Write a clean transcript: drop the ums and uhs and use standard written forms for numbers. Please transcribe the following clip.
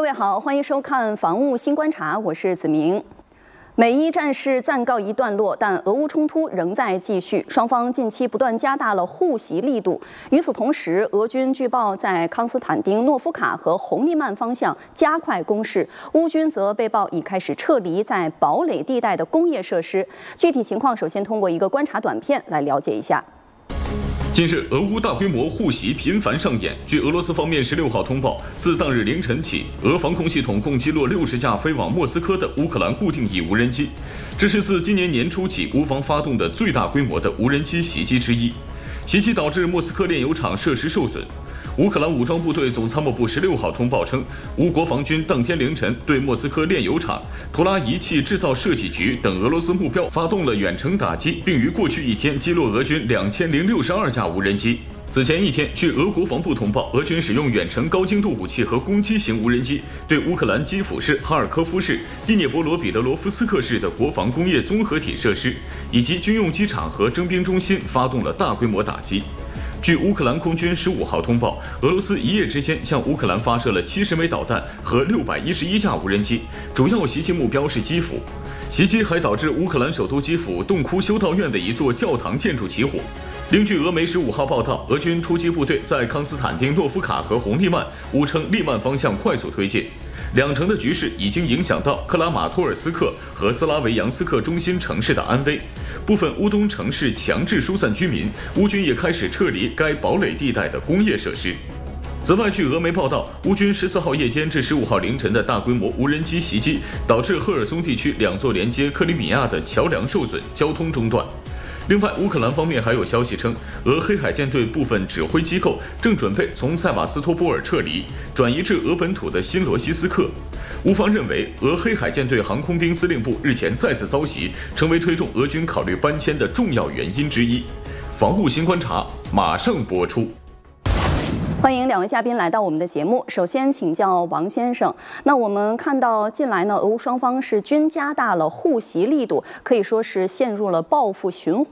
位好，欢迎收看《防务新观察》，我是子明。美伊战事暂告一段落，但俄乌冲突仍在继续，双方近期不断加大了互袭力度。与此同时，俄军据报在康斯坦丁诺夫卡和红利曼方向加快攻势，乌军则被曝已开始撤离在堡垒地带的工业设施。具体情况，首先通过一个观察短片来了解一下。 近日，俄乌大规模互袭频繁上演。据俄罗斯方面16号通报，自当日凌晨起，俄防空系统共击落60架飞往莫斯科的乌克兰固定翼无人机，这是自今年年初起乌方发动的最大规模的无人机袭击之一。袭击导致莫斯科炼油厂设施受损。乌克兰武装部队总参谋部16号通报称，乌国防军当天凌晨对莫斯科炼油厂、图拉仪器制造设计局等俄罗斯目标发动了远程打击，并于过去一天击落俄军2062架无人机。此前一天，据俄国防部通报，俄军使用远程高精度武器和攻击型无人机，对乌克兰基辅市、哈尔科夫市、第聂伯罗彼得罗夫斯克市的国防工业综合体设施以及军用机场和征兵中心发动了大规模打击。 据乌克兰空军15号通报，俄罗斯一夜之间向乌克兰发射了70枚导弹和611架无人机，主要袭击目标是基辅。袭击还导致乌克兰首都基辅洞窟修道院的一座教堂建筑起火。另据俄媒15号报道，俄军突击部队在康斯坦丁诺夫卡和红利曼（乌称利曼方向）快速推进。 两城的局势已经影响到克拉马托尔斯克和斯拉维扬斯克中心城市的安危，部分乌东城市强制疏散居民，乌军也开始撤离该堡垒地带的工业设施。此外，据俄媒报道，乌军14号夜间至15号凌晨的大规模无人机袭击，导致赫尔松地区2座连接克里米亚的桥梁受损，交通中断。 另外，乌克兰方面还有消息称，俄黑海舰队部分指挥机构正准备从塞瓦斯托波尔撤离，转移至俄本土的新罗西斯克。乌方认为，俄黑海舰队航空兵司令部日前再次遭袭，成为推动俄军考虑搬迁的重要原因之一。防务新观察马上播出。 欢迎两位嘉宾来到我们的节目。首先请教王先生，那我们看到近来呢，俄乌双方是均加大了互袭力度，可以说是陷入了报复循